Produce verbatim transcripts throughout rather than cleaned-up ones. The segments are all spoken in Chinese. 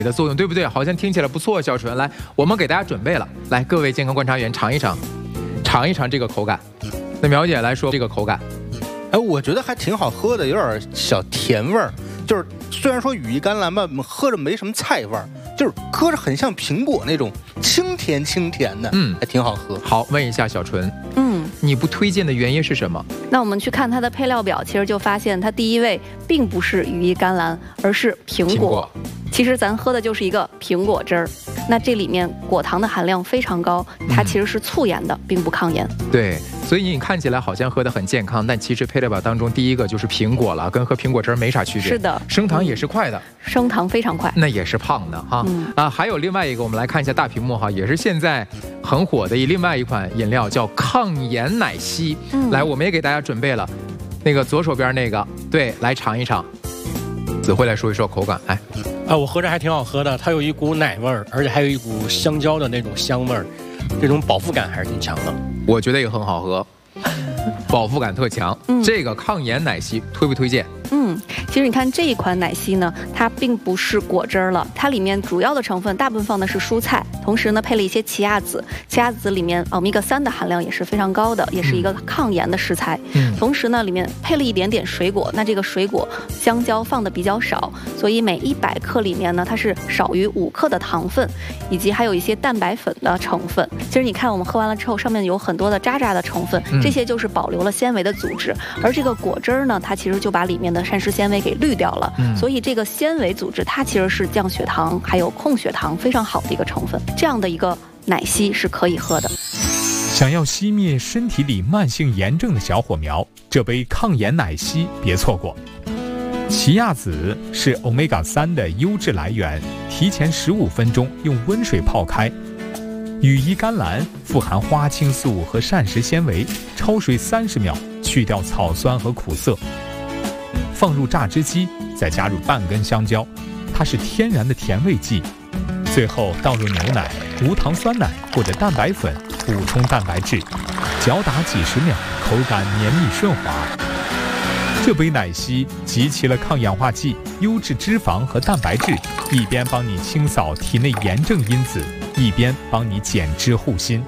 的作用，对不对？好像听起来不错，小纯，来，我们给大家准备了，来，各位健康观察员尝一尝，尝一尝这个口感。那苗姐来说这个口感， 哎，我觉得还挺好喝的，有点小甜味儿。就是虽然说羽衣甘蓝吧，喝着没什么菜味儿，就是喝着很像苹果那种清甜清甜的，嗯，还挺好喝。 好，问一下小纯， 嗯， 你不推荐的原因是什么？ 那我们去看它的配料表，其实就发现它第一位并不是羽衣甘蓝，而是苹果。苹果其实咱喝的就是一个苹果汁儿，那这里面果糖的含量非常高，它其实是促炎的，并不抗炎。 对，所以你看起来好像喝得很健康，但其实配料表当中第一个就是苹果了，跟喝苹果汁没啥区别。 是的， 升糖也是快的， 升糖非常快， 那也是胖的哈。嗯、啊，还有另外一个，我们来看一下大屏幕哈，也是现在很火的另外一款饮料，叫抗炎奶昔。嗯、来，我们也给大家准备了，那个左手边那个，对，来尝一尝。子辉来说一说口感，来。 啊，我喝着还挺好喝的，它有一股奶味儿，而且还有一股香蕉的那种香味儿，这种饱腹感还是挺强的。 我觉得也很好喝，饱腹感特强。嗯、这个抗炎奶昔推不推荐？ 嗯，其实你看这一款奶昔呢，它并不是果汁了，它里面主要的成分大部分放的是蔬菜，同时呢配了一些奇亚籽，奇亚籽里面欧米伽三的含量也是非常高的，也是一个抗炎的食材。嗯，同时呢里面配了一点点水果，那这个水果香蕉放的比较少，所以每一百克里面呢它是少于五克的糖分，以及还有一些蛋白粉的成分。其实你看我们喝完了之后，上面有很多的渣渣的成分，这些就是保留了纤维的组织，而这个果汁呢，它其实就把里面的膳食纤维给滤掉了，嗯、所以这个纤维组织它其实是降血糖还有控血糖非常好的一个成分，这样的一个奶昔是可以喝的。 想要熄灭身体里慢性炎症的小火苗，这杯抗炎奶昔别错过。奇亚籽是欧米伽三的优质来源，提前十五分钟用温水泡开。羽衣甘蓝富含花青素和膳食纤维，焯水三十秒，去掉草酸和苦涩。放入榨汁机，再加入半根香蕉，它是天然的甜味剂。最后倒入牛奶、无糖酸奶或者蛋白粉，补充蛋白质，搅打几十秒，口感绵密顺滑。这杯奶昔集齐了抗氧化剂、优质脂肪和蛋白质，一边帮你清扫体内炎症因子，一边帮你减脂护心。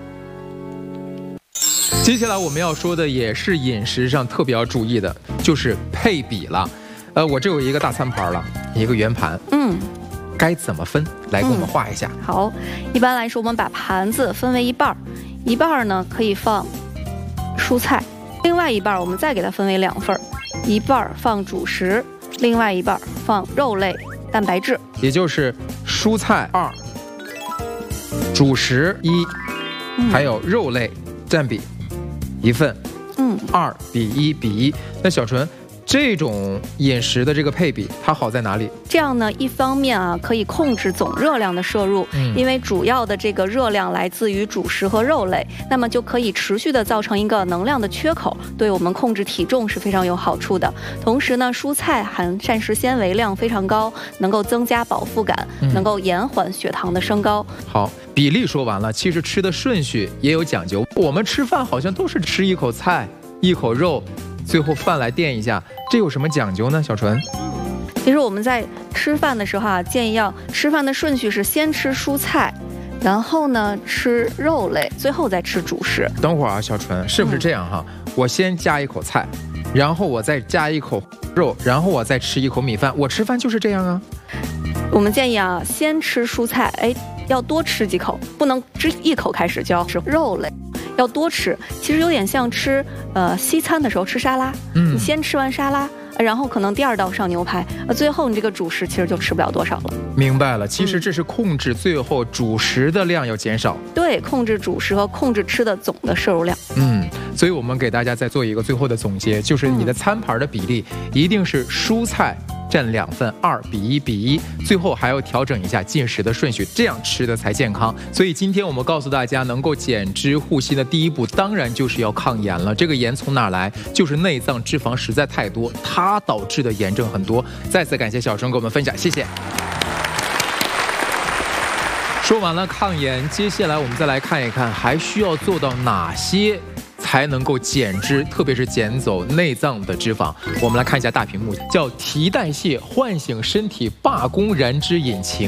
接下来我们要说的也是饮食上特别要注意的，就是配比了。呃，我这有一个大餐盘了，一个圆盘，嗯，该怎么分？来给我们画一下。 嗯、好，一般来说，我们把盘子分为一半，一半呢可以放蔬菜，另外一半我们再给它分为两份，一半放主食，另外一半放肉类、蛋白质， 也就是蔬菜二，主食一，嗯、还有肉类占比。一份，嗯，二比一比一。那小纯，这种饮食的这个配比，它好在哪里？ 这样呢，一方面啊，可以控制总热量的摄入，嗯、因为主要的这个热量来自于主食和肉类，那么就可以持续的造成一个能量的缺口，对我们控制体重是非常有好处的。同时呢，蔬菜含膳食纤维量非常高，能够增加饱腹感，嗯、能够延缓血糖的升高。 好。比例说完了，其实吃的顺序也有讲究。我们吃饭好像都是吃一口菜，一口肉，最后饭来垫一下，这有什么讲究呢？小纯， 其实我们在吃饭的时候啊，建议要吃饭的顺序是先吃蔬菜，然后呢吃肉类，最后再吃主食。 等会儿啊，小纯，是不是这样哈？嗯、我先加一口菜，然后我再加一口肉，然后我再吃一口米饭。我吃饭就是这样啊。 我们建议啊，先吃蔬菜，哎。要多吃几口，不能只一口开始就要吃肉类，要多吃。其实有点像吃呃西餐的时候吃沙拉，嗯，你先吃完沙拉，然后可能第二道上牛排，呃，最后你这个主食其实就吃不了多少了。 明白了，其实这是控制最后主食的量要减少。 对，控制主食和控制吃的总的摄入量。 嗯，所以我们给大家再做一个最后的总结，就是你的餐盘的比例一定是蔬菜占两份，二比一比一，最后还要调整一下进食的顺序，这样吃的才健康。所以今天我们告诉大家，能够减脂护心的第一步，当然就是要抗炎了。这个炎从哪来？就是内脏脂肪实在太多，它导致的炎症很多。再次感谢小纯给我们分享，谢谢。说完了抗炎，接下来我们再来看一看，还需要做到哪些才能够减脂，特别是减走内脏的脂肪。我们来看一下大屏幕，叫提代谢，唤醒身体，罢工燃脂引擎。